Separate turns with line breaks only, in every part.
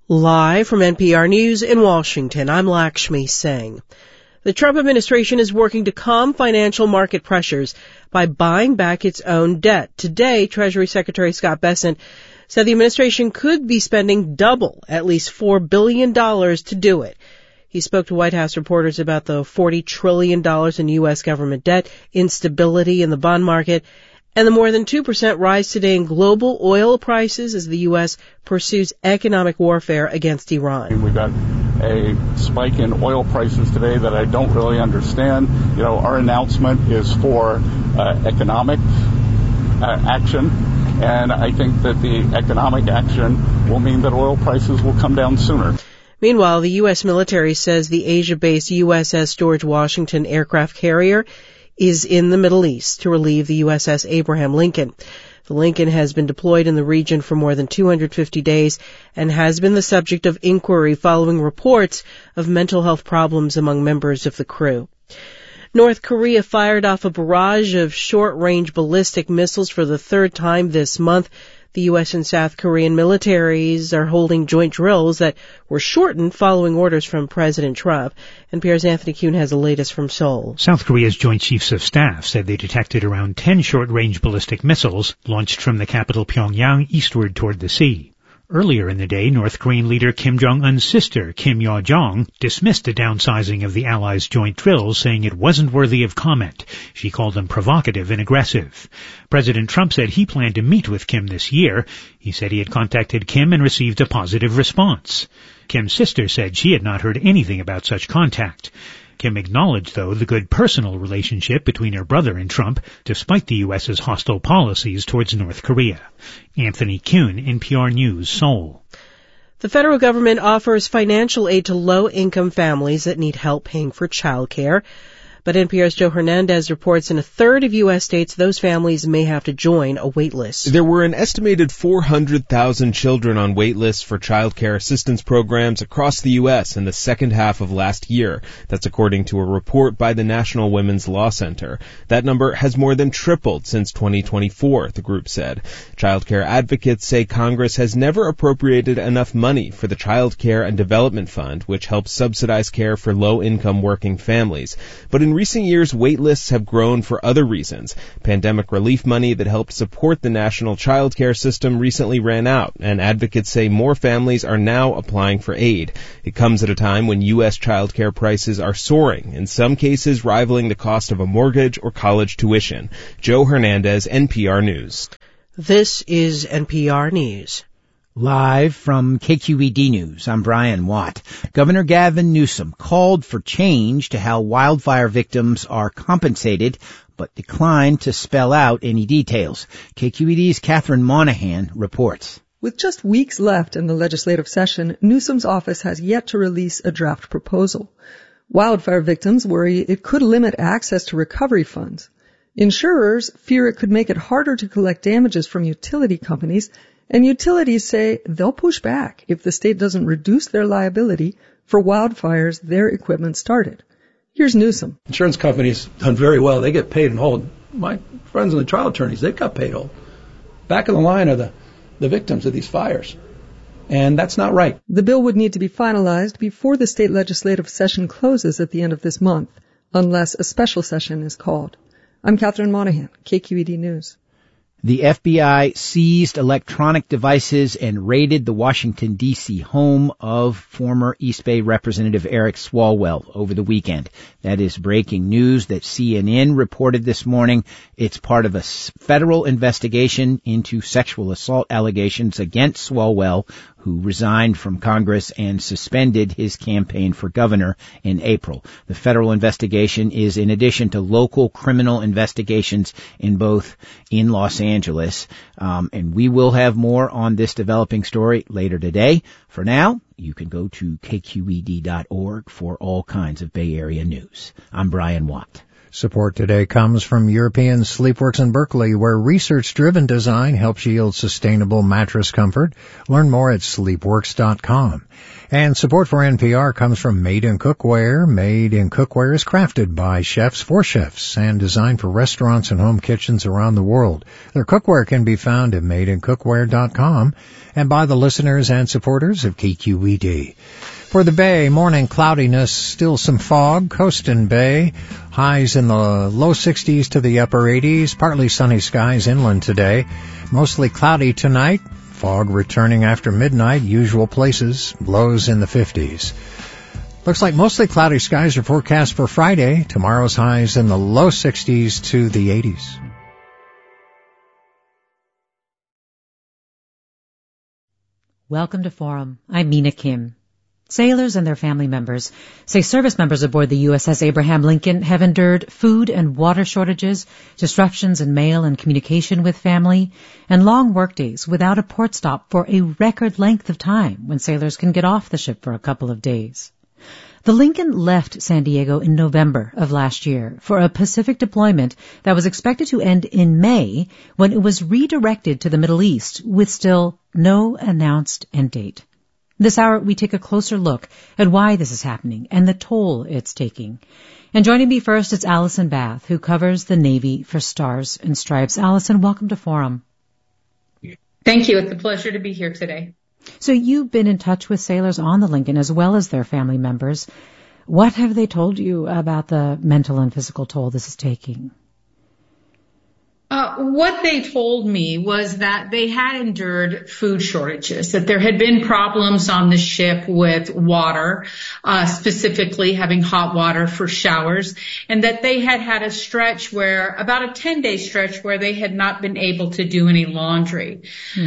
Live from NPR News in Washington, I'm Lakshmi Singh. The Trump administration is working to calm financial market pressures by buying back its own debt. Today, Treasury Secretary Scott Bessent said the administration could be spending double, at least $4 billion to do it. He spoke to White House reporters about the $40 trillion in U.S. government debt, instability in the bond market, and the more than 2% rise today in global oil prices as the U.S. pursues economic warfare against Iran.
We've got a spike in oil prices today that I don't really understand. Our announcement is for economic action, and I think that the economic action will mean that oil prices will come down sooner.
Meanwhile, the U.S. military says the Asia-based USS George Washington aircraft carrier is in the Middle East to relieve the USS Abraham Lincoln. The Lincoln has been deployed in the region for more than 250 days and has been the subject of inquiry following reports of mental health problems among members of the crew. North Korea fired off a barrage of short-range ballistic missiles for the third time this month. The U.S. and South Korean militaries are holding joint drills that were shortened following orders from President Trump. NPR's Anthony Kuhn has the latest from Seoul.
South Korea's Joint Chiefs of Staff said they detected around 10 short-range ballistic missiles launched from the capital Pyongyang eastward toward the sea. Earlier in the day, North Korean leader Kim Jong-un's sister, Kim Yo-jong, dismissed the downsizing of the allies' joint drills, saying it wasn't worthy of comment. She called them provocative and aggressive. President Trump said he planned to meet with Kim this year. He said he had contacted Kim and received a positive response. Kim's sister said she had not heard anything about such contact. Kim acknowledged, though, the good personal relationship between her brother and Trump, despite the U.S.'s hostile policies towards North Korea. Anthony Kuhn, NPR News, Seoul.
The federal government offers financial aid to low-income families that need help paying for child care. But NPR's Joe Hernandez reports in a third of U.S. states, those families may have to join a wait list.
There were an estimated 400,000 children on wait lists for child care assistance programs across the U.S. in the second half of last year. That's according to a report by the National Women's Law Center. That number has more than tripled since 2024, the group said. Child care advocates say Congress has never appropriated enough money for the Child Care and Development Fund, which helps subsidize care for low-income working families. But in recent years, wait lists have grown for other reasons. Pandemic relief money that helped support the national child care system recently ran out, and advocates say more families are now applying for aid. It comes at a time when U.S. child care prices are soaring, in some cases rivaling the cost of a mortgage or college tuition. Joe Hernandez, NPR News.
This is NPR News.
Live from KQED News, I'm Brian Watt. Governor Gavin Newsom called for change to how wildfire victims are compensated, but declined to spell out any details. KQED's Catherine Monahan reports.
With just weeks left in the legislative session, Newsom's office has yet to release a draft proposal. Wildfire victims worry it could limit access to recovery funds. Insurers fear it could make it harder to collect damages from utility companies, and utilities say they'll push back if the state doesn't reduce their liability for wildfires their equipment started. Here's Newsom.
Insurance companies done very well. They get paid in whole. My friends in the trial attorneys, they've got paid whole. Back in the line are the victims of these fires. And that's not right.
The bill would need to be finalized before the state legislative session closes at the end of this month, unless a special session is called. I'm Catherine Monahan, KQED News.
The FBI seized electronic devices and raided the Washington, D.C. home of former East Bay Representative Eric Swalwell over the weekend. That is breaking news that CNN reported this morning. It's part of a federal investigation into sexual assault allegations against Swalwell, who resigned from Congress and suspended his campaign for governor in April. The federal investigation is in addition to local criminal investigations in Los Angeles. And we will have more on this developing story later today. For now, you can go to kqed.org for all kinds of Bay Area news. I'm Brian Watt.
Support today comes from European Sleepworks in Berkeley, where research-driven design helps yield sustainable mattress comfort. Learn more at sleepworks.com. And support for NPR comes from Made in Cookware. Made in Cookware is crafted by chefs for chefs and designed for restaurants and home kitchens around the world. Their cookware can be found at madeincookware.com and by the listeners and supporters of KQED. For the Bay, morning cloudiness, still some fog, coast and Bay. Highs in the low 60s to the upper 80s, partly sunny skies inland today. Mostly cloudy tonight, fog returning after midnight, usual places, lows in the 50s. Looks like mostly cloudy skies are forecast for Friday. Tomorrow's highs in the low 60s to the 80s.
Welcome to Forum. I'm Mina Kim. Sailors and their family members say service members aboard the USS Abraham Lincoln have endured food and water shortages, disruptions in mail and communication with family, and long workdays without a port stop for a record length of time when sailors can get off the ship for a couple of days. The Lincoln left San Diego in November of last year for a Pacific deployment that was expected to end in May when it was redirected to the Middle East with still no announced end date. This hour, we take a closer look at why this is happening and the toll it's taking. And joining me first is Allison Bath, who covers the Navy for Stars and Stripes. Allison, welcome to Forum.
Thank you. It's a pleasure to be here today.
So you've been in touch with sailors on the Lincoln as well as their family members. What have they told you about the mental and physical toll this is taking?
What they told me was that they had endured food shortages, that there had been problems on the ship with water, specifically having hot water for showers, and that they had had a stretch where, about a 10-day stretch where they had not been able to do any laundry.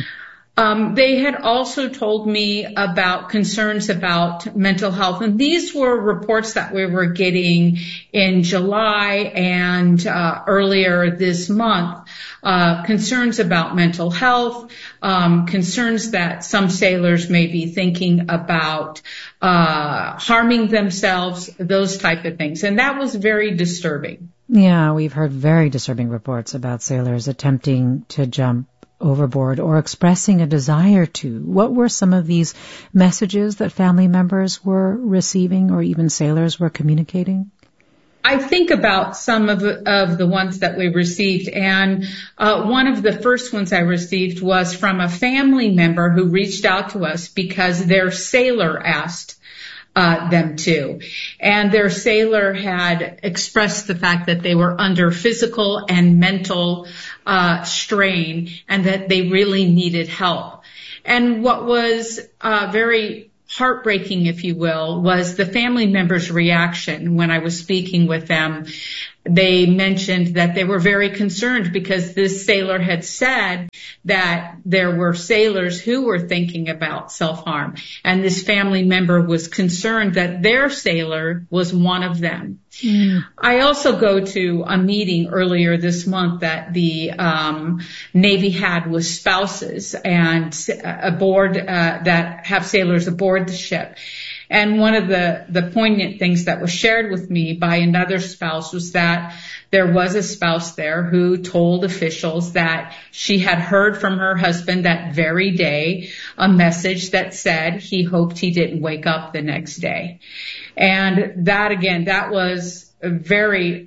They had also told me about concerns about mental health, and these were reports that we were getting in July and earlier this month. Concerns about mental health, concerns that some sailors may be thinking about harming themselves, those type of things, and that was very disturbing.
Yeah, we've heard very disturbing reports about sailors attempting to jump overboard or expressing a desire to. What were some of these messages that family members were receiving or even sailors were communicating?
I think about some of the ones that we received, and one of the first ones I received was from a family member who reached out to us because their sailor asked them to. And their sailor had expressed the fact that they were under physical and mental strain and that they really needed help. And what was very heartbreaking, if you will, was the family member's reaction when I was speaking with them. They mentioned that they were very concerned because this sailor had said that there were sailors who were thinking about self-harm. And this family member was concerned that their sailor was one of them. I also go to a meeting earlier this month that the Navy had with spouses and aboard that have sailors aboard the ship. And one of the poignant things that was shared with me by another spouse was that there was a spouse there who told officials that she had heard from her husband that very day a message that said he hoped he didn't wake up the next day. And that, again, that was a very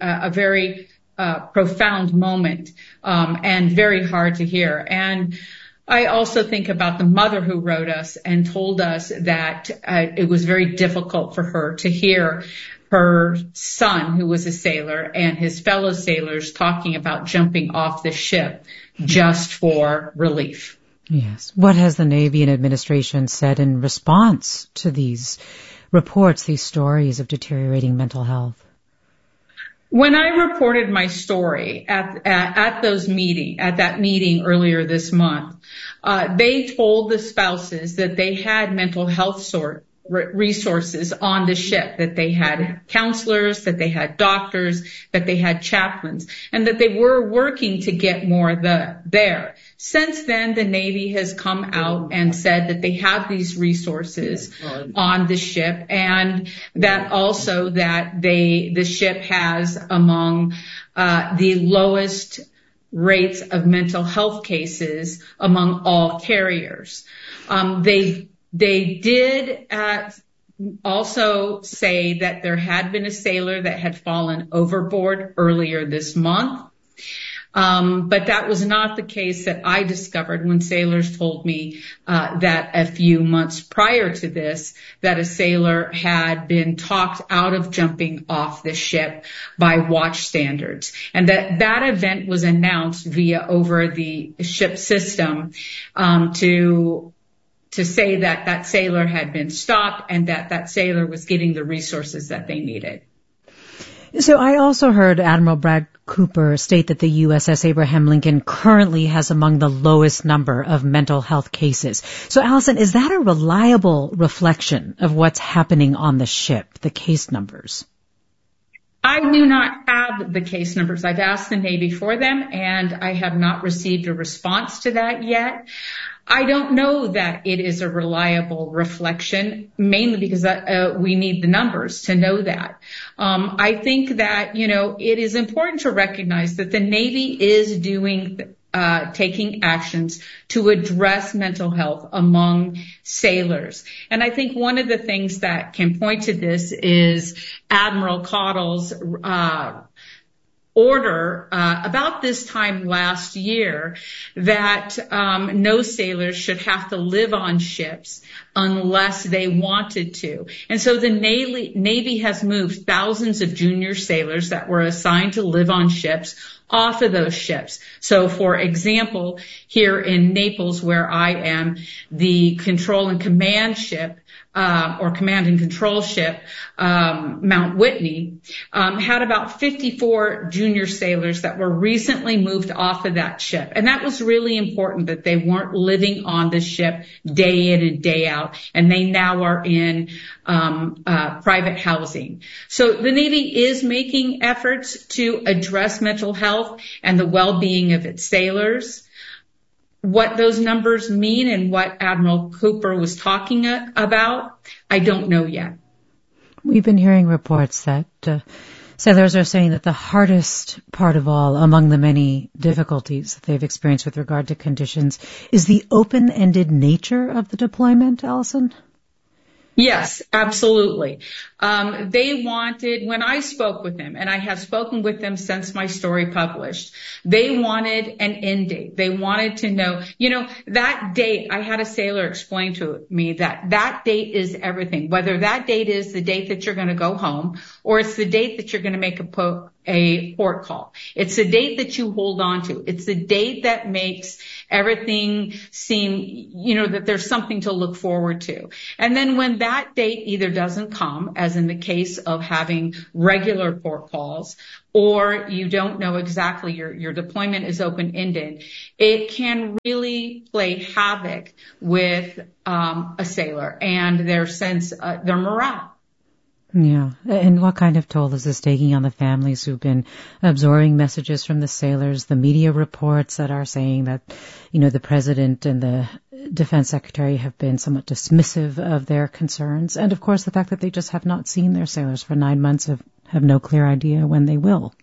profound moment, and very hard to hear. And I also think about the mother who wrote us and told us that it was very difficult for her to hear her son, who was a sailor, and his fellow sailors talking about jumping off the ship just for relief.
Yes. What has the Navy and administration said in response to these reports, these stories of deteriorating mental health?
When I reported my story at that meeting earlier this month, they told the spouses that they had mental health resources on the ship, that they had counselors, that they had doctors, that they had chaplains, and that they were working to get more there. Since then, the Navy has come out and said that they have these resources on the ship, and that also that the ship has among the lowest rates of mental health cases among all carriers. They did also say that there had been a sailor that had fallen overboard earlier this month. But that was not the case that I discovered when sailors told me that a few months prior to this, that a sailor had been talked out of jumping off the ship by watch standards. And that event was announced over the ship system to say that sailor had been stopped and that sailor was getting the resources that they needed.
So I also heard Admiral Brad Cooper state that the USS Abraham Lincoln currently has among the lowest number of mental health cases. So Allison, is that a reliable reflection of what's happening on the ship, the case numbers?
I do not have the case numbers. I've asked the Navy for them, and I have not received a response to that yet. I don't know that it is a reliable reflection, mainly because we need the numbers to know that. I think that, it is important to recognize that the Navy is taking actions to address mental health among sailors. And I think one of the things that can point to this is Admiral Caudle's order about this time last year that no sailors should have to live on ships unless they wanted to. And so the Navy has moved thousands of junior sailors that were assigned to live on ships off of those ships. So, for example, here in Naples, where I am, the control and command ship, or command and control ship, Mount Whitney, had about 54 junior sailors that were recently moved off of that ship. And that was really important, that they weren't living on the ship day in and day out, and they now are in private housing. So the Navy is making efforts to address mental health and the well-being of its sailors. What those numbers mean and what Admiral Cooper was talking about, I don't know yet.
We've been hearing reports that sailors are saying that the hardest part of all, among the many difficulties that they've experienced with regard to conditions, is the open-ended nature of the deployment, Allison?
Yes, absolutely. They wanted, when I spoke with them, and I have spoken with them since my story published, they wanted an end date. They wanted to know, that date, I had a sailor explain to me that date is everything. Whether that date is the date that you're going to go home, or it's the date that you're going to make a port call. It's the date that you hold on to. It's the date that makes everything seem, that there's something to look forward to. And then when that date either doesn't come, as in the case of having regular port calls, or you don't know exactly your deployment is open-ended, it can really play havoc with a sailor and their sense, their morale.
Yeah. And what kind of toll is this taking on the families who've been absorbing messages from the sailors, the media reports that are saying that, the president and the defense secretary have been somewhat dismissive of their concerns, and of course the fact that they just have not seen their sailors for 9 months, have no clear idea when they will?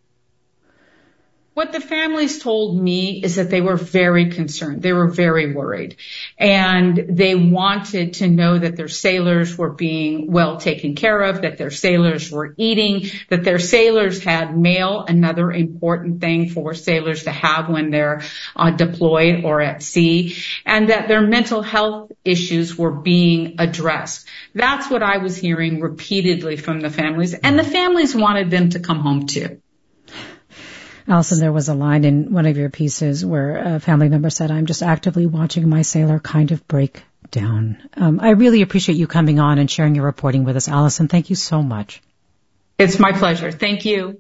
What the families told me is that they were very concerned. They were very worried. And they wanted to know that their sailors were being well taken care of, that their sailors were eating, that their sailors had mail, another important thing for sailors to have when they're deployed or at sea, and that their mental health issues were being addressed. That's what I was hearing repeatedly from the families. And the families wanted them to come home too.
Allison, there was a line in one of your pieces where a family member said, "I'm just actively watching my sailor kind of break down." I really appreciate you coming on and sharing your reporting with us, Allison. Thank you so much.
It's my pleasure. Thank you.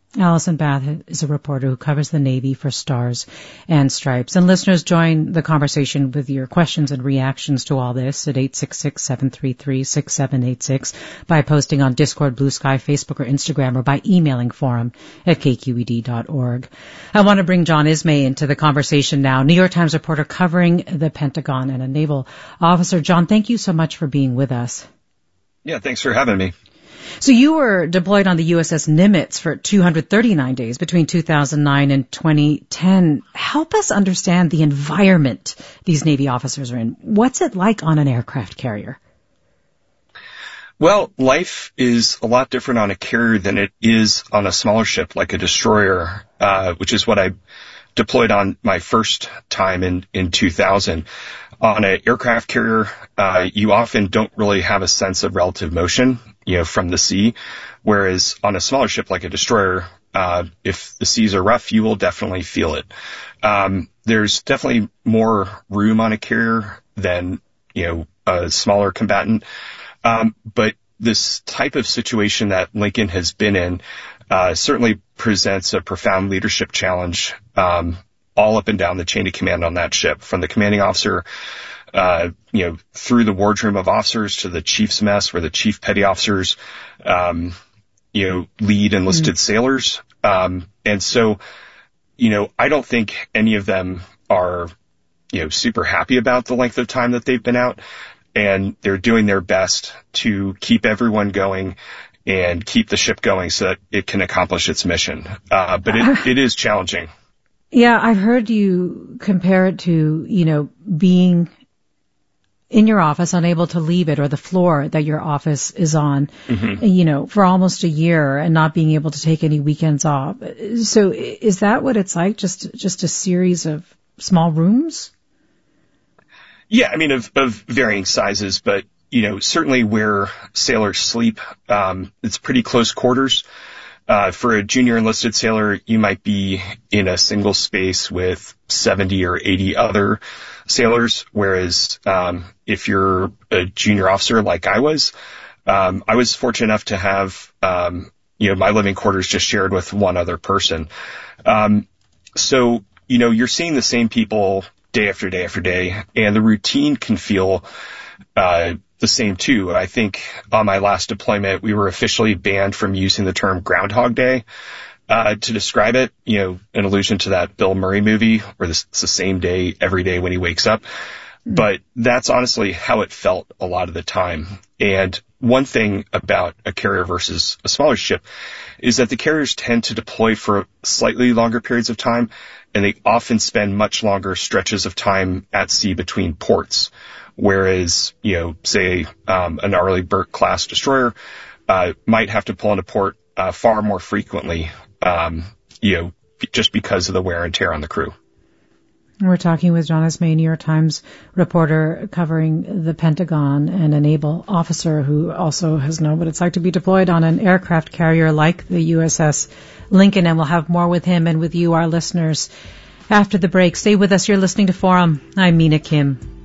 Allison Bath is a reporter who covers the Navy for Stars and Stripes. And listeners, join the conversation with your questions and reactions to all this at 866-733-6786 by posting on Discord, Blue Sky, Facebook, or Instagram, or by emailing forum@kqed.org. I want to bring John Ismay into the conversation now, New York Times reporter covering the Pentagon and a naval officer. John, thank you so much for being with us.
Yeah, thanks for having me.
So you were deployed on the USS Nimitz for 239 days between 2009 and 2010. Help us understand the environment these Navy officers are in. What's it like on an aircraft carrier?
Well, life is a lot different on a carrier than it is on a smaller ship like a destroyer, which is what I deployed on my first time in 2000. On an aircraft carrier, you often don't really have a sense of relative motion, from the sea. Whereas on a smaller ship like a destroyer, if the seas are rough, you will definitely feel it. There's definitely more room on a carrier than, a smaller combatant. But this type of situation that Lincoln has been in, certainly presents a profound leadership challenge, all up and down the chain of command on that ship, from the commanding officer, through the wardroom of officers to the chief's mess, where the chief petty officers, lead enlisted sailors. And so, I don't think any of them are, super happy about the length of time that they've been out, and they're doing their best to keep everyone going and keep the ship going so that it can accomplish its mission. But it is challenging.
Yeah, I've heard you compare it to, being in your office, unable to leave it, or the floor that your office is on, for almost a year and not being able to take any weekends off. So is that what it's like? Just a series of small rooms?
Yeah, of varying sizes, but, certainly where sailors sleep, it's pretty close quarters. For a junior enlisted sailor, you might be in a single space with 70 or 80 other sailors, whereas if you're a junior officer like I was fortunate enough to have my living quarters just shared with one other person. So you're seeing the same people day after day after day, and the routine can feel the same too. I think on my last deployment, we were officially banned from using the term Groundhog Day to describe it, an allusion to that Bill Murray movie where it's the same day every day when he wakes up. But that's honestly how it felt a lot of the time. And one thing about a carrier versus a smaller ship is that the carriers tend to deploy for slightly longer periods of time, and they often spend much longer stretches of time at sea between ports. Whereas, say, an Arleigh Burke class destroyer, might have to pull into port, far more frequently, just because of the wear and tear on the crew.
We're talking with John Ismay, New York Times reporter covering the Pentagon, and a naval officer who also has known what it's like to be deployed on an aircraft carrier like the USS Lincoln. And we'll have more with him and with you, our listeners, after the break. Stay with us. You're listening to Forum. I'm Mina Kim.